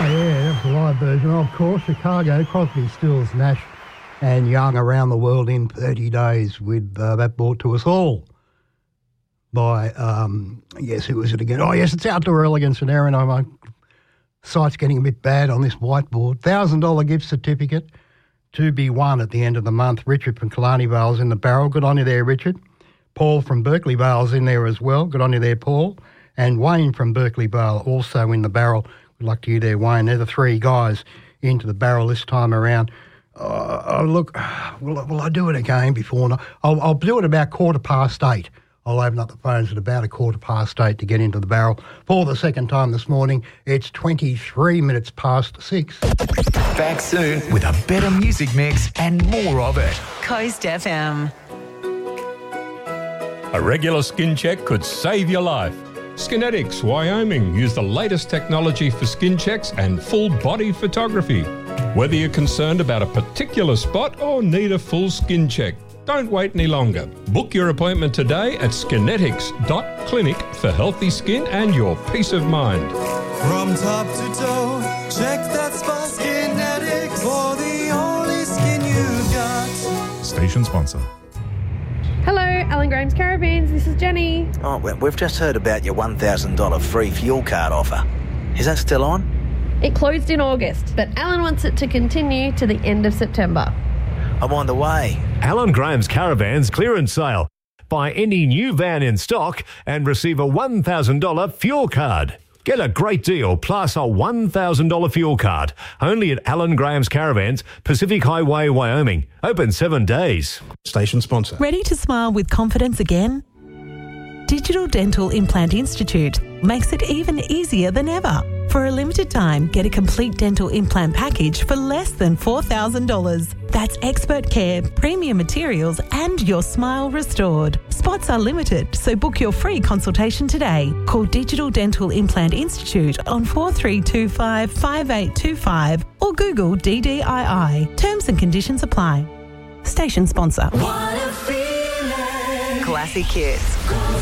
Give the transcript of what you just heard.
yeah, that's a live version. Of course, Chicago, Crosby, Stills, Nash and Young Around the World in 30 Days with that brought to us all by, yes, who was it again? Oh, yes, it's Outdoor Elegance and Aaron. My sight's getting a bit bad on this whiteboard. $1,000 gift certificate to be won at the end of the month. Richard from Killarney Vale's in the barrel. Good on you there, Richard. Paul from Berkeley Vale's in there as well. Good on you there, Paul. And Wayne from Berkeley Vale also in the barrel. Good luck to you there, Wayne. They're the three guys into the barrel this time around. Look, will I do it again before? I'll do it about 8:15. I'll open up the phones at about 8:15 to get into the barrel. For the second time this morning, it's 23 minutes past 6. Back soon with a better music mix and more of it. Coast FM. A regular skin check could save your life. Skinetics Wyoming use the latest technology for skin checks and full body photography. Whether you're concerned about a particular spot or need a full skin check, don't wait any longer. Book your appointment today at skinetics.clinic for healthy skin and your peace of mind. From top to toe, check that spot. Skinetics for the only skin you got. Station sponsor. Hello, Alan Graham's Caravans. This is Jenny. Oh, well, we've just heard about your $1,000 free fuel card offer. Is that still on? It closed in August, but Alan wants it to continue to the end of September. I'm on the way. Alan Graham's Caravans clearance sale. Buy any new van in stock and receive a $1,000 fuel card. Get a great deal plus a $1,000 fuel card. Only at Alan Graham's Caravans, Pacific Highway, Wyoming. Open 7 days. Station sponsor. Ready to smile with confidence again? Digital Dental Implant Institute makes it even easier than ever. For a limited time, get a complete dental implant package for less than $4,000. That's expert care, premium materials, and your smile restored. Spots are limited, so book your free consultation today. Call Digital Dental Implant Institute on 4325 5825 or Google DDII. Terms and conditions apply. Station sponsor. Classic hits.